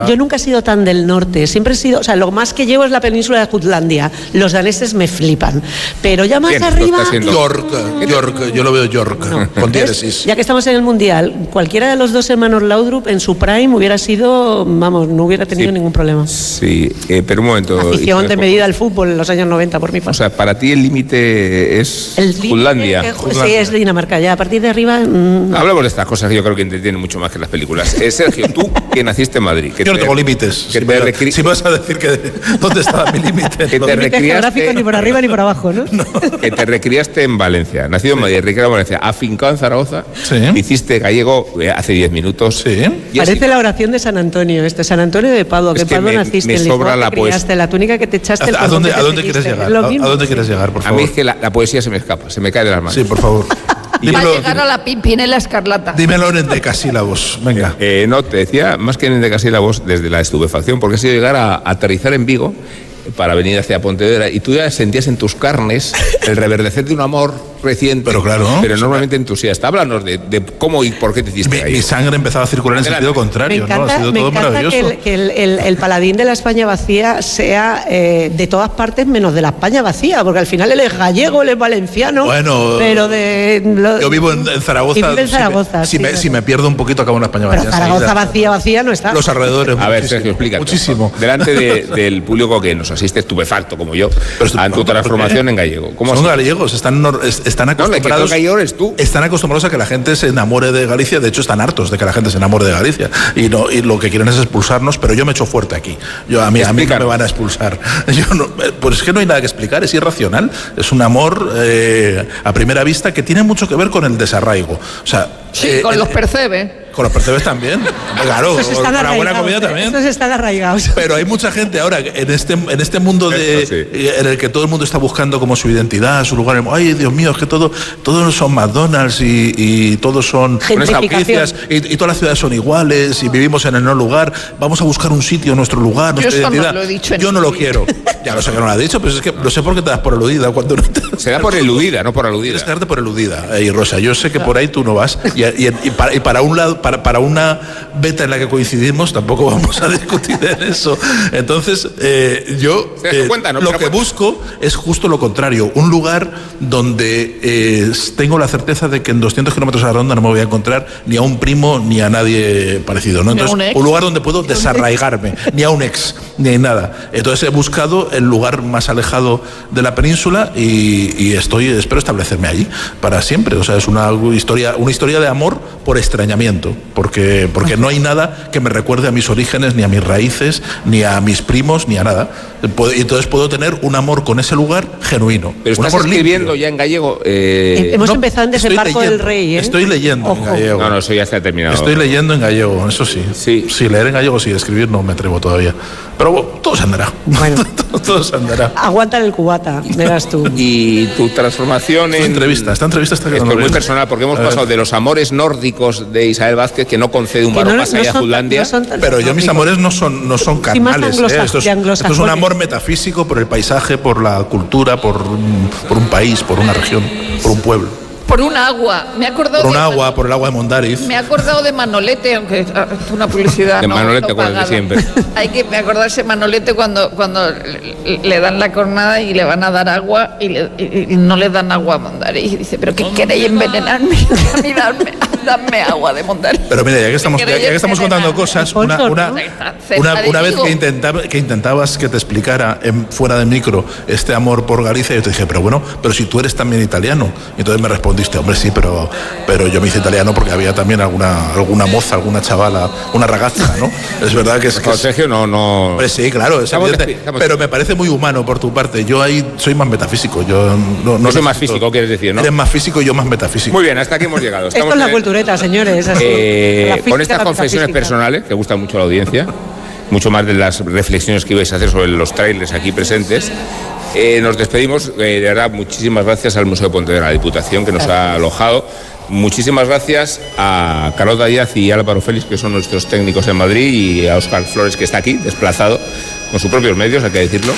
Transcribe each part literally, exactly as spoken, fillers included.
Yo nunca he sido tan del norte, siempre he sido, o sea, lo más que llevo es la península de Jutlandia. Los daneses me flipan, pero ya más Bien, arriba... York, York, yo lo veo York, no. con diéresis. Ya que estamos en el Mundial, cualquiera de los dos hermanos Laudrup en su prime hubiera sido, vamos, no hubiera tenido sí. ningún problema. Sí, eh, pero un momento. Afición de medida al fútbol en los años noventa por mi parte. O sea, para ti el límite es el Jutlandia. Que, sí, es Dinamarca, ya a partir de arriba... Mmm... Hablamos de estas cosas que yo creo que entretienen mucho más que las películas. Eh, Sergio, tú que naciste en Madrid... Que yo no tengo límites. Si, recri... si vas a decir que dónde estaba mi límite. Que te recriaste... ni por arriba ni por abajo, ¿no? no. Que te recriaste en Valencia. Nacido sí. en Madrid, recriado en Valencia, afincado en Zaragoza. Sí. Hiciste gallego hace diez minutos. Sí. Parece así... la oración de San Antonio, este San Antonio de Padua, que, es que Padua me, naciste, me el sobra la poesía. La túnica que te echaste, el ¿A dónde, ¿a dónde quieres llegar? ¿A, ¿A dónde quieres llegar, por favor? A mí es que la, la poesía se me escapa, se me cae de las manos. Sí, por favor. Dímelo, Va a llegar a la Pimpinela Escarlata. Dímelo en decasílabos, venga. Eh, no, te decía, más que en decasílabos, desde la estupefacción, porque ha sido llegar a, a aterrizar en Vigo para venir hacia Pontevedra y tú ya sentías en tus carnes el reverdecer de un amor reciente, pero claro, pero normalmente entusiasta. Háblanos de, de cómo y por qué te hiciste ahí. Mi sangre empezaba a circular en sentido contrario, me encanta, ¿no? Ha sido me todo encanta maravilloso. que, el, que el, el, el paladín de la España vacía sea eh, de todas partes menos de la España vacía, porque al final él es gallego, él es valenciano, bueno, pero de... Lo, yo vivo en, en Zaragoza, en Zaragoza si, me, sí, si, me, si me pierdo un poquito acabo en la España vacía. Pero Zaragoza vacía, vacía no está. Los alrededores. A ver, Sergio, explica. Muchísimo. Delante de, del público que nos asiste estupefacto, como yo, a tu transformación en gallego. ¿Cómo son gallegos, están, están acostumbrados... No, gallego eres tú. Están acostumbrados a que la gente se enamore de Galicia, de hecho están hartos de que la gente se enamore de Galicia y, no, y lo que quieren es expulsarnos, pero yo me echo fuerte aquí. Yo, a, mí, a mí no me van a expulsar. Yo no, pues es que no hay nada que explicar, es irracional, es un amor eh, a primera vista que tiene mucho que ver con el desarraigo. O sea, sí, eh, con eh, los percebes. Con los percebes también, claro, con la buena comida también. Estos están arraigados. Pero hay mucha gente ahora en este, en este mundo de, sí. en el que todo el mundo está buscando como su identidad, su lugar. Ay, Dios mío, es que todo, todos son McDonald's y, y todos son franquicias y, y todas las ciudades son iguales y vivimos en el no lugar. Vamos a buscar un sitio, nuestro lugar, nuestra Yo identidad. No lo he dicho Yo no lo quiero. Ya lo sé que no lo has dicho, pero es que no sé por qué te das por aludida cuando no te... Se da por eludida, no por aludida. Tienes que darte por eludida, eh, Rosa. Yo sé que claro. por ahí tú no vas y, y, y, para, y para un lado, para, para una beta en la que coincidimos, tampoco vamos a discutir en eso. Entonces, eh, yo eh, cuenta, ¿no? lo que busco es justo lo contrario, un lugar donde eh, tengo la certeza de que en doscientos kilómetros a la redonda no me voy a encontrar ni a un primo ni a nadie parecido, ¿no? Entonces, un, un lugar donde puedo desarraigarme, ni a un ex, ni a nada. Entonces he buscado el lugar más alejado de la península y, y estoy, espero establecerme allí para siempre. O sea, es una historia, una historia de amor por extrañamiento, porque porque no hay nada que me recuerde a mis orígenes, ni a mis raíces, ni a mis primos, ni a nada. Y entonces puedo tener un amor con ese lugar genuino. Pero estás escribiendo ya en gallego. Eh... Hemos no, empezado en Desembarco del Rey, ¿eh? Estoy leyendo Ojo. en gallego. No, no, eso ya está terminado. Estoy leyendo en gallego, eso sí. Sí. Sí, leer en gallego sí, escribir no me atrevo todavía. Pero bueno, todo se andará. Bueno. todo se andará. Aguántale el cubata, verás tú. Y tu transformación en... Esta entrevista, esta entrevista está quedando muy personal, porque hemos pasado de los amores nórdicos de Isabel Vázquez, que no concede un balón no, más allá no Jutlandia. No pero yo mis amores no son, no son carnales. ¿eh? Esto, es, esto es un amor metafísico por el paisaje, por la cultura, por, por un país, por una región, por un pueblo. Por un agua, me he acordado Por un de agua, Man... por el agua de Mondariz. Me he acordado de Manolete, aunque es una publicidad. De no, Manolete, no con el de siempre. Hay que acordarse de Manolete cuando, cuando le dan la cornada y le van a dar agua y, le, y, y no le dan agua a Mondariz. Y dice, ¿pero qué queréis envenenarme? Mirarme, dadme agua de Mondariz. Pero mira, ya que estamos, ya, ya que estamos contando cosas, una, una, una, una vez que, intentaba, que intentabas que te explicara en, fuera de micro este amor por Galicia, yo te dije, pero bueno, pero si tú eres también italiano. Y entonces me respondiste, hombre, sí, pero, pero yo me hice italiano porque había también alguna, alguna moza, alguna chavala, una ragazza, ¿no? Es verdad que es... Que Sergio, no... no... Hombre, sí, claro, es evidente, pero me parece muy humano por tu parte. Yo ahí soy más metafísico. Yo no, no yo soy más físico, quieres decir, ¿no? Eres más físico y yo más metafísico. Muy bien, hasta aquí hemos llegado. Estamos Esto es la cultureta, señores. Así, eh, con estas confesiones personales, que gustan mucho a la audiencia, mucho más de las reflexiones que ibais a hacer sobre los trailers aquí presentes, eh, nos despedimos. Eh, de verdad, muchísimas gracias al Museo de Pontevedra, a la Diputación, que nos ha alojado. Muchísimas gracias a Carlota Díaz y Álvaro Félix, que son nuestros técnicos en Madrid, y a Óscar Flores, que está aquí, desplazado, con sus propios medios, hay que decirlo.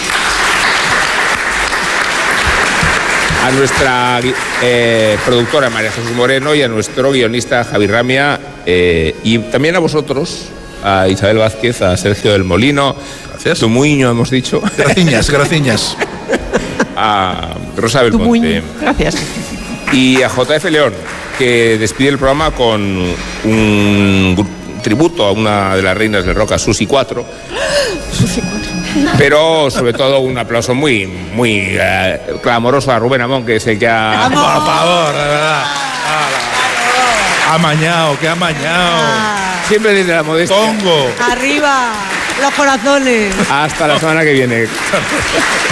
A nuestra eh, productora María Jesús Moreno y a nuestro guionista Javi Ramia, eh, y también a vosotros, a Isabel Vázquez, a Sergio del Molino, gracias. Tumuiño hemos dicho. Graciñas, graciñas. A Rosa Belmonte. Gracias. Y a J F León, que despide el programa con un tributo a una de las reinas del rock, a Susi cuatro. Susi cuatro. Pero sobre todo un aplauso muy, muy uh, clamoroso a Rubén Amón, que es el que ha... Por favor, de verdad. Ha amañado, que ha amañado. Ah. Siempre desde la modestia. Tongo. Arriba, los corazones. Hasta la semana que viene.